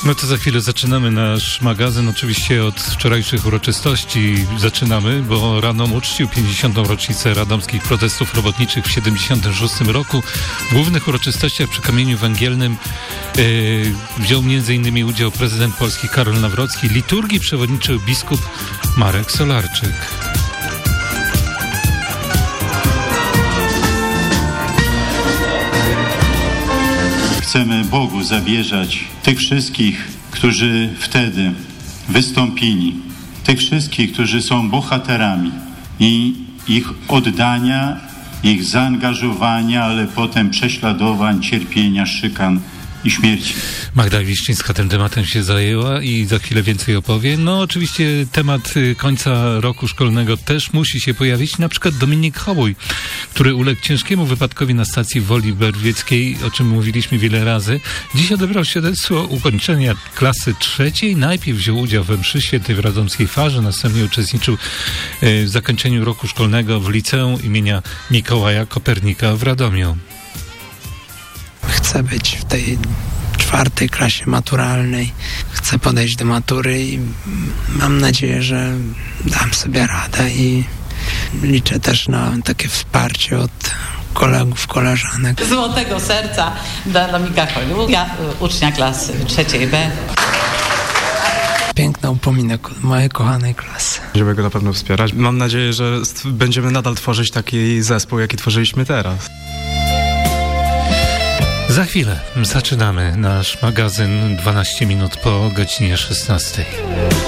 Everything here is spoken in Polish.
No to za chwilę zaczynamy nasz magazyn. Oczywiście od wczorajszych uroczystości zaczynamy, bo Radom uczcił 50. rocznicę radomskich protestów robotniczych w 76 roku. W głównych uroczystościach przy Kamieniu Węgielnym wziął m.in. udział prezydent Polski Karol Nawrocki. Liturgii przewodniczył biskup Marek Solarczyk. Chcemy Bogu zawierzać tych wszystkich, którzy wtedy wystąpili, tych wszystkich, którzy są bohaterami i ich oddania, ich zaangażowania, ale potem prześladowań, cierpienia, szykan i śmierci. Magda Wiśniewska tym tematem się zajęła i za chwilę więcej opowie. No oczywiście temat końca roku szkolnego też musi się pojawić. Na przykład Dominik Hołuj, który uległ ciężkiemu wypadkowi na stacji Woli Berwieckiej, o czym mówiliśmy wiele razy. Dziś odebrał świadectwo ukończenia klasy 3. Najpierw wziął udział we mszy świętej w radomskiej Farze, następnie uczestniczył w zakończeniu roku szkolnego w liceum imienia Mikołaja Kopernika w Radomiu. Chcę być w tej 4. klasie maturalnej. Chcę podejść do matury i mam nadzieję, że dam sobie radę i liczę też na takie wsparcie od kolegów, koleżanek. Złotego serca dla Dominika Hołuja, ucznia klasy 3. B. Piękny upominek mojej kochanej klasy. Będziemy go na pewno wspierać. Mam nadzieję, że będziemy nadal tworzyć taki zespół, jaki tworzyliśmy teraz. Za chwilę zaczynamy nasz magazyn 12 minut po godzinie 16.